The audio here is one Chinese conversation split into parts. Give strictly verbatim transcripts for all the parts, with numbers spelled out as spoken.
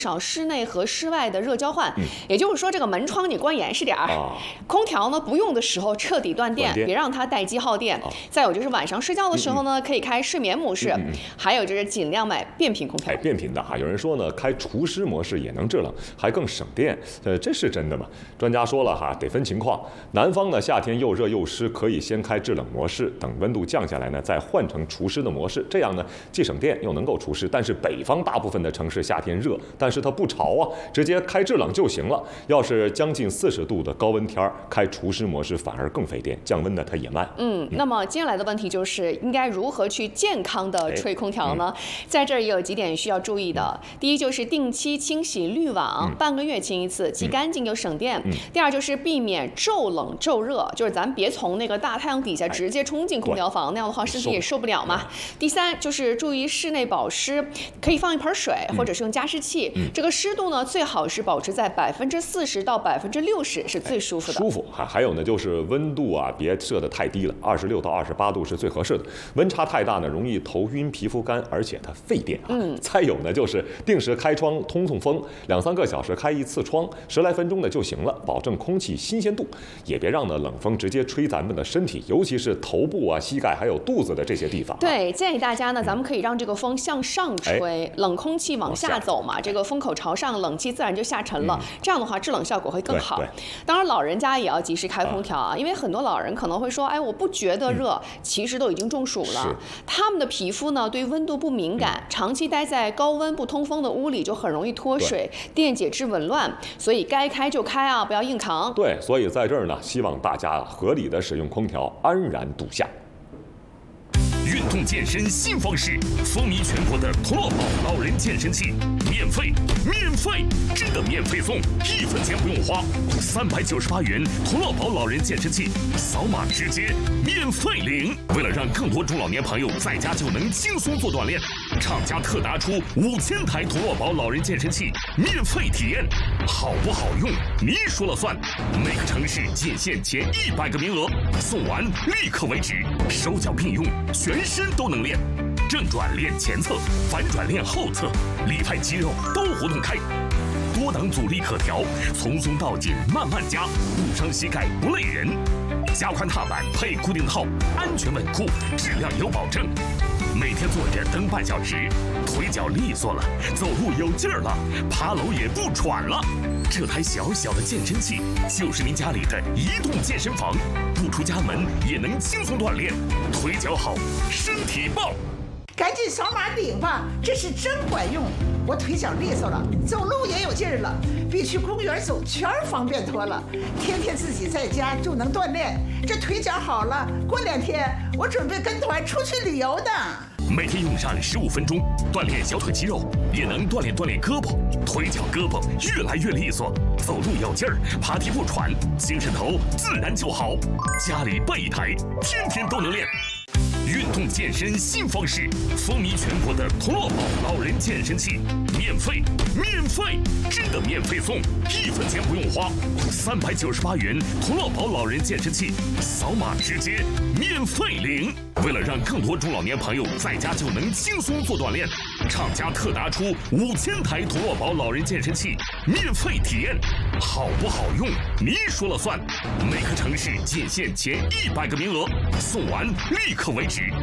少室内和室外的热交换，嗯、也就是说，这个门窗你关严实点儿，啊、空调呢不用的时候彻底断电，别让它待机耗电。啊、再有就是晚上睡觉的时候呢，嗯、可以开睡眠模式，嗯嗯、还有就是尽量买变频空调。 哎，变频的哈，有人说呢，开除湿模式也能制冷，还更省电。呃，这是真的吗？专家说了哈，得分情况。南方呢夏天又热又湿，可以先开制冷模式，等温度降下来呢，再换成除湿的模式，这样呢既省电又能够除湿。但是北方大部分的城市夏天热，但是它不潮啊，直接开制冷就行了。要是将近四十度的高温天儿，开除湿模式反而更费电，降温呢它也慢。 嗯，那么接下来的问题就是应该如何去健康的吹空调呢？哎嗯、在这儿也有几点需要注意的。嗯、第一就是定期清洗滤网，嗯、半个月清一次，既干净又省电。嗯、第二就是避免骤冷骤热，就是咱别从那个大太阳底下直接冲进空调房，哎、那样的话身体也受不了嘛。第三就是注意室内保湿，可以放一盆水，嗯、或者是用加湿器。嗯、这个湿度呢，最好是保持在百分之四十到百分之六十是最舒服的。 舒服还还有呢，就是温度啊，别设得太低了，二十六到二十八度是最合适的。温差太大呢，容易头晕、皮肤干，而且它费电啊。嗯。再有呢，就是定时开窗通通风，两三个小时开一次窗，十来分钟的就行了，保证空气新鲜度。也别让呢冷风直接吹咱们的身体，尤其是头部啊、膝盖还有肚子的这些地方、啊。 对，建议大家呢，咱们可以让这个风向上吹，哎、冷空气往下走嘛，这个风口朝上，冷气自然就下沉了。嗯、这样的话，制冷效果会更好。当然，老人家也要及时开空调啊，啊因为很多老人可能会说，哎，我不觉得热，嗯、其实都已经中暑了。他们的皮肤呢，对温度不敏感，嗯、长期待在高温不通风的屋里，就很容易脱水，电解质紊乱。所以该开就开啊，不要硬扛。 对，所以在这儿呢，希望大家合理的使用空调，安然度夏。 运动健身新方式，风靡全国的同乐宝老人健身器，免费，免费，真的免费送，一分钱不用花，三百九十八元同乐宝老人健身器，扫码直接免费领。为了让更多中老年朋友在家就能轻松做锻炼，厂家特拿出五千台同乐宝老人健身器免费体验，好不好用你说了算。每个城市仅限前一百个名额，送完立刻为止，手脚并用，全身都能练，正转练前侧，反转练后侧，里派肌肉都活动开，多档阻力可调，从松到紧慢慢加，不伤膝盖不累人。加宽踏板配固定套，安全稳固，质量有保证。每天坐着蹬半小时，腿脚利索了，走路有劲儿了，爬楼也不喘了。这台小小的健身器就是您家里的移动健身房，不出家门也能轻松锻炼，腿脚好，身体棒。 赶紧扫码领吧，这是真管用。我腿脚利索了，走路也有劲儿了，比去公园走圈方便多了。天天自己在家就能锻炼，这腿脚好了，过两天我准备跟团出去旅游的。 每天用上十五分钟，锻炼小腿肌肉，也能锻炼锻炼胳膊，腿脚胳膊越来越利索，走路有劲儿，爬梯不喘，精神头自然就好。家里备一台，天天都能练。运动健身新方式，风靡全国的同乐宝老人健身器，免费，免费，真的免费送，一分钱不用花，三百九十八元同乐宝老人健身器，扫码直接免费领。为了让更多中老年朋友在家就能轻松做锻炼，厂家特拿出五千台同乐宝老人健身器免费体验，好不好用你说了算。每个城市仅限前一百个名额，送完立刻为止。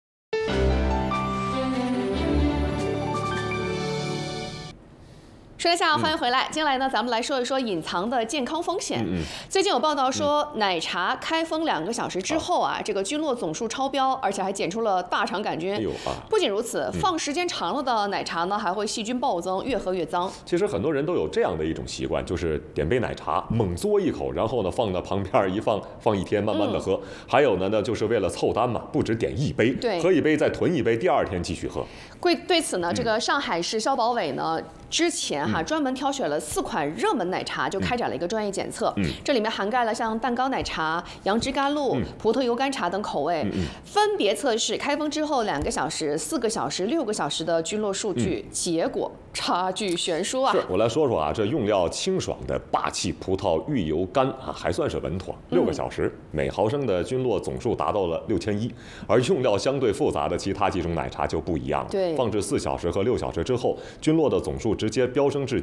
说一下，欢迎回来。接下来呢，咱们来说一说隐藏的健康风险。嗯嗯、最近有报道说，嗯、奶茶开封两个小时之后啊，这个菌落总数超标，而且还检出了大肠杆菌。哎呦啊！不仅如此，嗯、放时间长了的奶茶呢，还会细菌暴增，越喝越脏。 其实很多人都有这样的一种习惯，就是点杯奶茶，猛嘬一口，然后呢放到旁边一放，放一天，慢慢的喝。嗯、还有呢，那就是为了凑单嘛，不止点一杯， 对， 喝一杯再囤一杯，第二天继续喝。 对对此呢，嗯、这个上海市消保委呢。之前哈、啊、专门挑选了四款热门奶茶，就开展了一个专业检测。嗯，这里面涵盖了像蛋糕奶茶、杨枝甘露、嗯、葡萄油甘茶等口味，嗯嗯、分别测试开封之后两个小时、四个小时、六个小时的菌落数据，嗯、结果差距悬殊啊！ 是我来说说啊，这用料清爽的霸气葡萄芋油干啊，还算是稳妥，六个小时，嗯、每毫升的菌落总数达到了六千一。而用料相对复杂的其他几种奶茶就不一样了， 对， 放置四小时和六小时之后，菌落的总数直接飙升至